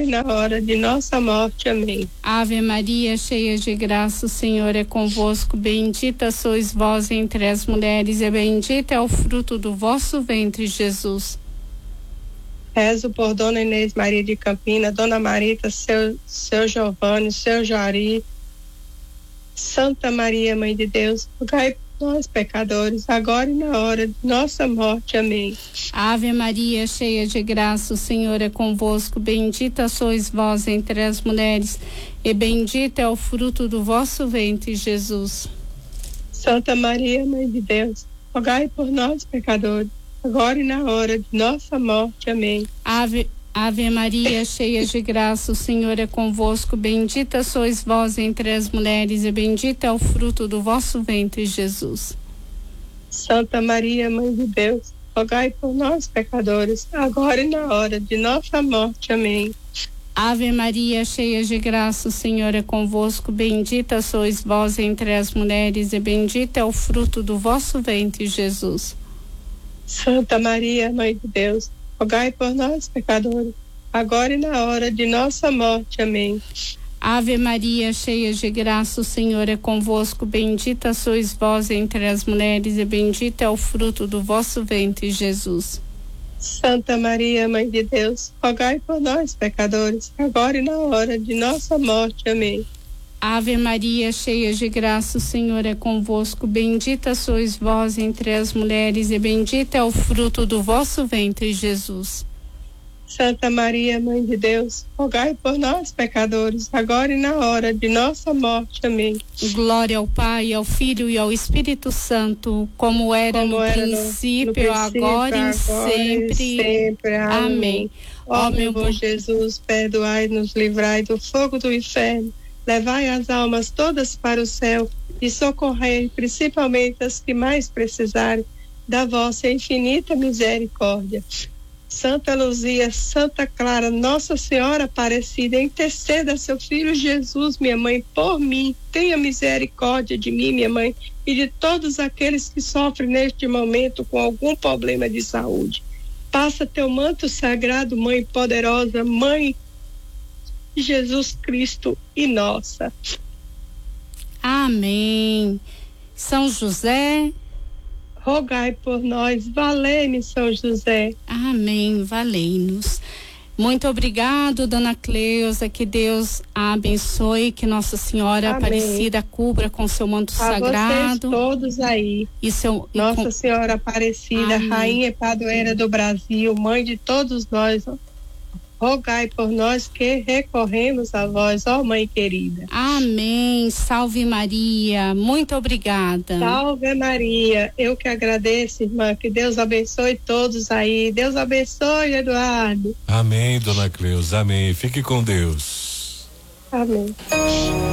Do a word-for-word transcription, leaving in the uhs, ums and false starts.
e na hora de nossa morte. Amém. Ave Maria, cheia de graça, o Senhor é convosco. Bendita sois vós entre as mulheres, e bendito é o fruto do vosso ventre, Jesus. Rezo por Dona Inês Maria de Campina, Dona Marita, seu, seu Giovanni, seu Jari, Santa Maria, Mãe de Deus, rogai por nós, pecadores, agora e na hora de nossa morte. Amém. Ave Maria, cheia de graça, o Senhor é convosco. Bendita sois vós entre as mulheres, e bendito é o fruto do vosso ventre, Jesus. Santa Maria, Mãe de Deus, rogai por nós, pecadores, agora e na hora de nossa morte. Amém. Ave, Ave Maria, cheia de graça, o Senhor é convosco. Bendita sois vós entre as mulheres, e bendito é o fruto do vosso ventre, Jesus. Santa Maria, Mãe de Deus, rogai por nós, pecadores, agora e na hora de nossa morte. Amém. Ave Maria, cheia de graça, o Senhor é convosco. Bendita sois vós entre as mulheres, e bendito é o fruto do vosso ventre, Jesus. Santa Maria, Mãe de Deus, rogai por nós, pecadores, agora e na hora de nossa morte. Amém. Ave Maria, cheia de graça, o Senhor é convosco. Bendita sois vós entre as mulheres, e bendito é o fruto do vosso ventre, Jesus. Santa Maria, Mãe de Deus, rogai por nós, pecadores, agora e na hora de nossa morte. Amém. Ave Maria, cheia de graça, o Senhor é convosco. Bendita sois vós entre as mulheres, e bendito é o fruto do vosso ventre, Jesus. Santa Maria, Mãe de Deus, rogai por nós, pecadores, agora e na hora de nossa morte. Amém. Glória ao Pai, ao Filho e ao Espírito Santo, como era, como no, era princípio, no, no princípio, agora, agora e sempre. sempre. Amém. Amém. Ó meu bom Jesus, perdoai-nos, livrai do fogo do inferno, levai as almas todas para o céu e socorrei principalmente as que mais precisarem da vossa infinita misericórdia. Santa Luzia, Santa Clara, Nossa Senhora Aparecida, interceda seu filho Jesus, minha mãe, por mim. Tenha misericórdia de mim, minha mãe, e de todos aqueles que sofrem neste momento com algum problema de saúde. Passa teu manto sagrado, Mãe poderosa, Mãe de Jesus Cristo e nossa. Amém. São José, rogai por nós. Valei-me, São José. Amém, valei-nos. Muito obrigado, Dona Cleusa, que Deus a abençoe, que Nossa Senhora Amém. Aparecida cubra com seu manto a sagrado. Vocês todos aí. E seu, e Nossa com... Senhora Aparecida, Amém. Rainha e Padroeira do Brasil, Mãe de todos nós, rogai por nós que recorremos a vós, ó Mãe querida. Amém. Salve Maria. Muito obrigada. Salve Maria. Eu que agradeço, irmã. Que Deus abençoe todos aí. Deus abençoe, Eduardo. Amém, Dona Cleusa. Amém. Fique com Deus. Amém.